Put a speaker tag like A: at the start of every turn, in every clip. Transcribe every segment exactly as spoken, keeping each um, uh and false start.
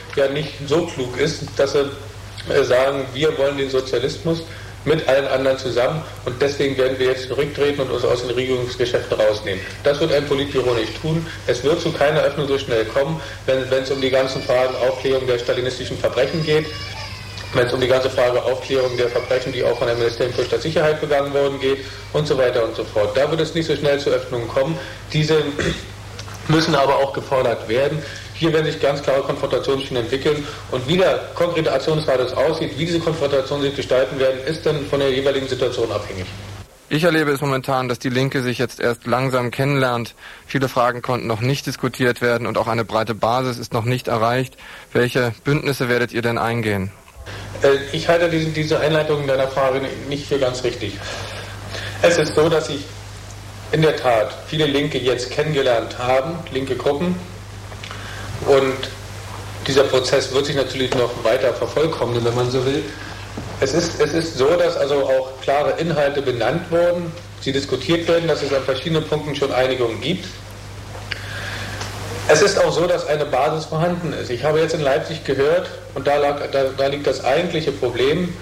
A: ja nicht so klug ist, dass sie äh, sagen, wir wollen den Sozialismus mit allen anderen zusammen und deswegen werden wir jetzt zurücktreten und uns aus den Regierungsgeschäften rausnehmen. Das wird ein Politbüro nicht tun. Es wird zu keiner Öffnung so schnell kommen, wenn, wenn es um die ganzen Fragen Aufklärung der stalinistischen Verbrechen geht, wenn es um die ganze Frage Aufklärung der Verbrechen, die auch von dem Ministerium für Staatssicherheit begangen worden geht und so weiter und so fort. Da wird es nicht so schnell zu Öffnungen kommen. Diese müssen aber auch gefordert werden. Hier werden sich ganz klare Konfrontationsschienen entwickeln und wie der konkrete Aktionsradius aussieht, wie diese Konfrontationen sich gestalten werden, ist dann von der jeweiligen Situation abhängig.
B: Ich erlebe es momentan, dass die Linke sich jetzt erst langsam kennenlernt. Viele Fragen konnten noch nicht diskutiert werden und auch eine breite Basis ist noch nicht erreicht. Welche Bündnisse werdet ihr denn eingehen?
A: Ich halte diese, diese Einleitung deiner Frage nicht für ganz richtig. Es ist so, dass sich in der Tat viele Linke jetzt kennengelernt haben, linke Gruppen. Und dieser Prozess wird sich natürlich noch weiter vervollkommnen, wenn man so will. Es ist, es ist so, dass also auch klare Inhalte benannt wurden, sie diskutiert werden, dass es an verschiedenen Punkten schon Einigungen gibt. Es ist auch so, dass eine Basis vorhanden ist. Ich habe jetzt in Leipzig gehört, und da, lag, da, da liegt das eigentliche Problem,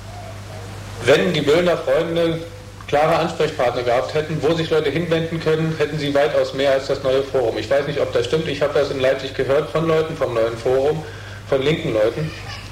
A: wenn die Böllner Freunde klare Ansprechpartner gehabt hätten, wo sich Leute hinwenden können, hätten sie weitaus mehr als das neue Forum. Ich weiß nicht, ob das stimmt. Ich habe das in Leipzig gehört von Leuten vom neuen Forum, von linken Leuten.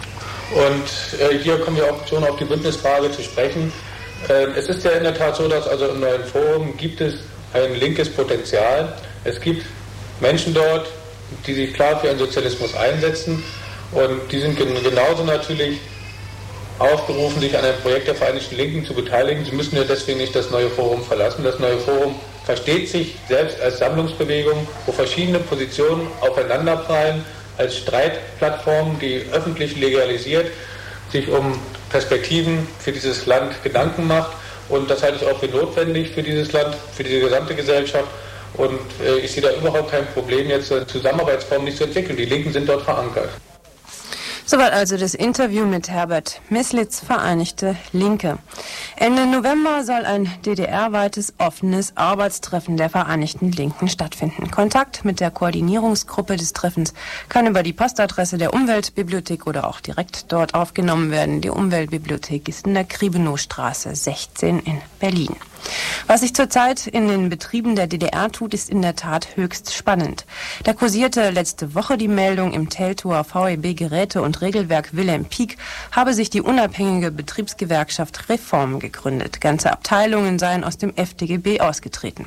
A: Und äh, hier kommen wir auch schon auf die Bündnisfrage zu sprechen. Äh, es ist ja in der Tat so, dass also im neuen Forum gibt es ein linkes Potenzial. Es gibt Menschen dort, die sich klar für einen Sozialismus einsetzen und die sind gen- genauso natürlich aufgerufen, sich an einem Projekt der Vereinigten Linken zu beteiligen. Sie müssen ja deswegen nicht das neue Forum verlassen. Das neue Forum versteht sich selbst als Sammlungsbewegung, wo verschiedene Positionen aufeinanderprallen, als Streitplattform, die öffentlich legalisiert, sich um Perspektiven für dieses Land Gedanken macht. Und das halte ich auch für notwendig für dieses Land, für diese gesamte Gesellschaft. Und äh, ich sehe da überhaupt kein Problem, jetzt eine Zusammenarbeitsform nicht zu entwickeln. Die Linken sind dort verankert.
C: Soweit also das Interview mit Herbert Meslitz, Vereinigte Linke. Ende November soll ein D D R-weites offenes Arbeitstreffen der Vereinigten Linken stattfinden. Kontakt mit der Koordinierungsgruppe des Treffens kann über die Postadresse der Umweltbibliothek oder auch direkt dort aufgenommen werden. Die Umweltbibliothek ist in der Kribenowstraße sechzehn in Berlin. Was sich zurzeit in den Betrieben der D D R tut, ist in der Tat höchst spannend. Da kursierte letzte Woche die Meldung, im Teltower V E B Geräte- und Regelwerk Wilhelm Pieck habe sich die unabhängige Betriebsgewerkschaft Reform gegründet. Ganze Abteilungen seien aus dem F D G B ausgetreten.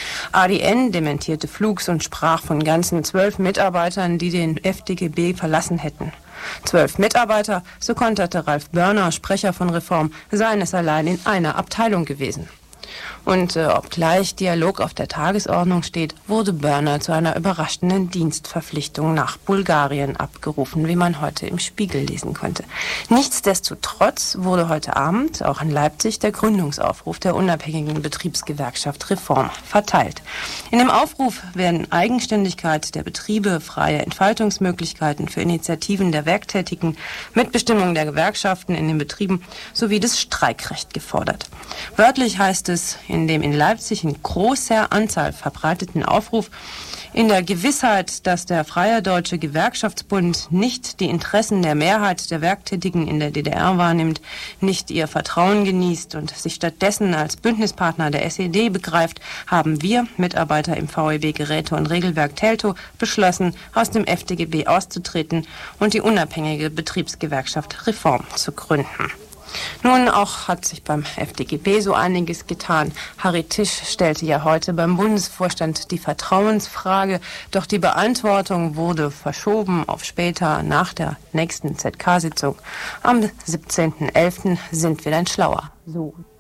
C: A D N dementierte flugs und sprach von ganzen zwölf Mitarbeitern, die den F D G B verlassen hätten. Zwölf Mitarbeiter, so konterte Ralf Börner, Sprecher von Reform, seien es allein in einer Abteilung gewesen. Und äh, obgleich Dialog auf der Tagesordnung steht, wurde Börner zu einer überraschenden Dienstverpflichtung nach Bulgarien abgerufen, wie man heute im Spiegel lesen konnte. Nichtsdestotrotz wurde heute Abend auch in Leipzig der Gründungsaufruf der unabhängigen Betriebsgewerkschaft Reform verteilt. In dem Aufruf werden Eigenständigkeit der Betriebe, freie Entfaltungsmöglichkeiten für Initiativen der Werktätigen, Mitbestimmung der Gewerkschaften in den Betrieben sowie das Streikrecht gefordert. Wörtlich heißt es in dem in Leipzig in großer Anzahl verbreiteten Aufruf: In der Gewissheit, dass der Freie Deutsche Gewerkschaftsbund nicht die Interessen der Mehrheit der Werktätigen in der D D R wahrnimmt, nicht ihr Vertrauen genießt und sich stattdessen als Bündnispartner der S E D begreift, haben wir, Mitarbeiter im V E B Geräte- und Regelwerk Teltow, beschlossen, aus dem F D G B auszutreten und die unabhängige Betriebsgewerkschaft Reform zu gründen. Nun, auch hat sich beim F D G B so einiges getan. Harry Tisch stellte ja heute beim Bundesvorstand die Vertrauensfrage, doch die Beantwortung wurde verschoben auf später, nach der nächsten Z K-Sitzung. Am siebzehnten elften sind wir dann schlauer. So.